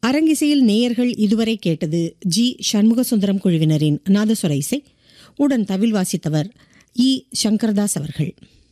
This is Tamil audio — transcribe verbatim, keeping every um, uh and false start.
அரங்கிசையில் நேயர்கள் இதுவரை கேட்டது ஜி சண்முகசுந்தரம் குழுவினரின் நாதஸ்வர இசை. உடன் தவில் வாசித்தவர் இ சங்கர்தாஸ் அவர்கள்.